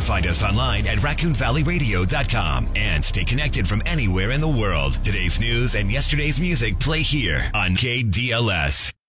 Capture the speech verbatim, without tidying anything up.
Find us online at raccoon valley radio dot com and stay connected from anywhere in the world. Today's news and yesterday's music play here on K D L S.